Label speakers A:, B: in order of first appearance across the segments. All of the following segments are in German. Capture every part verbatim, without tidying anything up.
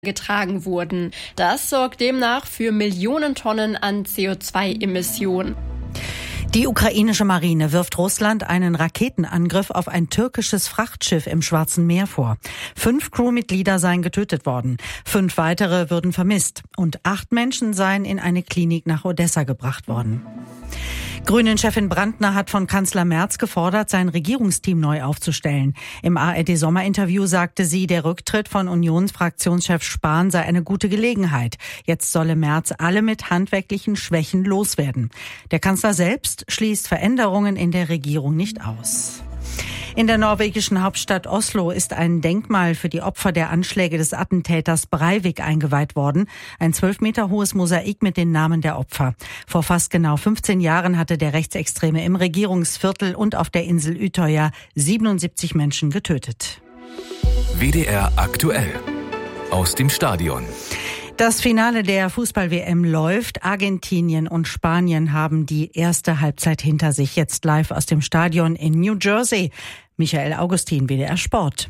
A: getragen wurden. Das sorgt demnach für Millionen Tonnen an C O zwei Emissionen.
B: Die ukrainische Marine wirft Russland einen Raketenangriff auf ein türkisches Frachtschiff im Schwarzen Meer vor. Fünf Crewmitglieder seien getötet worden. Fünf weitere würden vermisst. Und acht Menschen seien in eine Klinik nach Odessa gebracht worden. Grünen-Chefin Brandner hat von Kanzler Merz gefordert, sein Regierungsteam neu aufzustellen. Im A R D-Sommerinterview sagte sie, der Rücktritt von Unionsfraktionschef Spahn sei eine gute Gelegenheit. Jetzt solle Merz alle mit handwerklichen Schwächen loswerden. Der Kanzler selbst schließt Veränderungen in der Regierung nicht aus. In der norwegischen Hauptstadt Oslo ist ein Denkmal für die Opfer der Anschläge des Attentäters Breivik eingeweiht worden. Ein zwölf Meter hohes Mosaik mit den Namen der Opfer. Vor fast genau fünfzehn Jahren hatte der Rechtsextreme im Regierungsviertel und auf der Insel Utøya siebenundsiebzig Menschen getötet.
C: W D R aktuell aus dem Stadion.
B: Das Finale der Fußball-W M läuft. Argentinien und Spanien haben die erste Halbzeit hinter sich. Jetzt live aus dem Stadion in New Jersey. Michael Augustin, W D R Sport.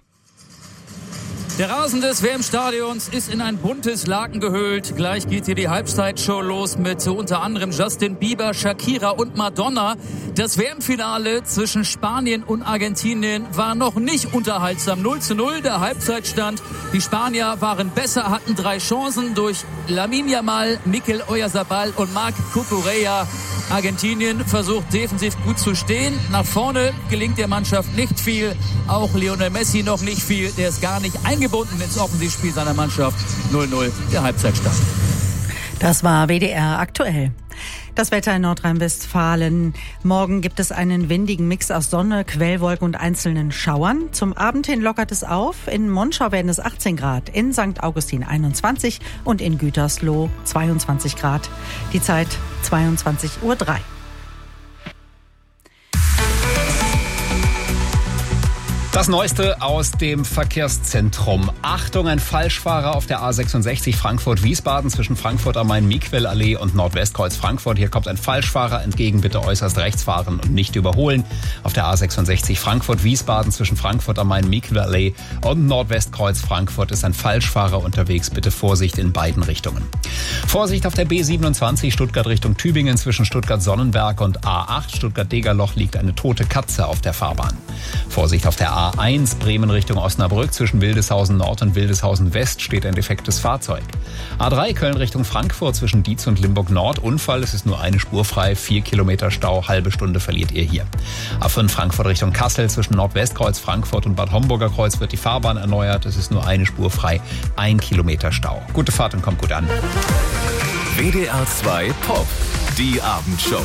D: Der Rasen des W M-Stadions ist in ein buntes Laken gehüllt. Gleich geht hier die Halbzeitshow los mit unter anderem Justin Bieber, Shakira und Madonna. Das W M-Finale zwischen Spanien und Argentinien war noch nicht unterhaltsam. null zu null der Halbzeitstand. Die Spanier waren besser, hatten drei Chancen durch Lamine Yamal, Mikel Oyarzabal und Marc Cucurella. Argentinien versucht defensiv gut zu stehen. Nach vorne gelingt der Mannschaft nicht viel. Auch Lionel Messi noch nicht viel. Der ist gar nicht eingebunden ins Offensivspiel seiner Mannschaft. null null der Halbzeitstand.
B: Das war W D R aktuell. Das Wetter in Nordrhein-Westfalen. Morgen gibt es einen windigen Mix aus Sonne, Quellwolken und einzelnen Schauern. Zum Abend hin lockert es auf. In Monschau werden es achtzehn Grad, in Sankt Augustin einundzwanzig und in Gütersloh zweiundzwanzig Grad. Die Zeit zweiundzwanzig Uhr drei.
E: Das Neueste aus dem Verkehrszentrum. Achtung, ein Falschfahrer auf der A sechsundsechzig Frankfurt-Wiesbaden zwischen Frankfurt am Main-Miquel-Allee und Nordwestkreuz Frankfurt. Hier kommt ein Falschfahrer entgegen, bitte äußerst rechts fahren und nicht überholen. Auf der A sechsundsechzig Frankfurt-Wiesbaden zwischen Frankfurt am Main-Miquel-Allee und Nordwestkreuz Frankfurt ist ein Falschfahrer unterwegs. Bitte Vorsicht in beiden Richtungen. Vorsicht auf der B siebenundzwanzig Stuttgart Richtung Tübingen zwischen Stuttgart-Sonnenberg und A acht Stuttgart-Degerloch liegt eine tote Katze auf der Fahrbahn. Vorsicht auf der A eins Bremen Richtung Osnabrück zwischen Wildeshausen Nord und Wildeshausen West steht ein defektes Fahrzeug. A drei Köln Richtung Frankfurt zwischen Dietz und Limburg Nord. Unfall, es ist nur eine Spur frei, vier Kilometer Stau, halbe Stunde verliert ihr hier. A fünf Frankfurt Richtung Kassel zwischen Nordwestkreuz Frankfurt und Bad Homburger Kreuz wird die Fahrbahn erneuert. Es ist nur eine Spur frei, ein Kilometer Stau. Gute Fahrt und kommt gut an.
C: W D R zwei Pop, die Abendshow.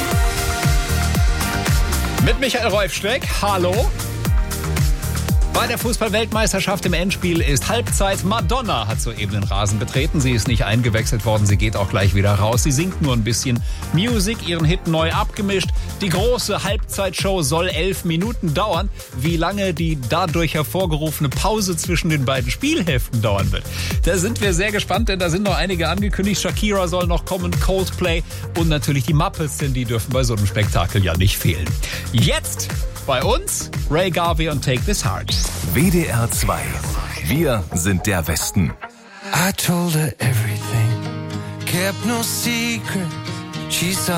E: Mit Michael Reufsteck, hallo. Bei der Fußball-Weltmeisterschaft im Endspiel ist Halbzeit. Madonna hat soeben den Rasen betreten. Sie ist nicht eingewechselt worden, sie geht auch gleich wieder raus. Sie singt nur ein bisschen Music, ihren Hit neu abgemischt. Die große Halbzeitshow soll elf Minuten dauern. Wie lange die dadurch hervorgerufene Pause zwischen den beiden Spielhälften dauern wird, da sind wir sehr gespannt, denn da sind noch einige angekündigt. Shakira soll noch kommen, Coldplay und natürlich die Muppets, denn die dürfen bei so einem Spektakel ja nicht fehlen. Jetzt bei uns Ray Garvey und Take This Heart.
C: W D R zwei. Wir sind der Westen.
F: I told her everything, kept no secret. She saw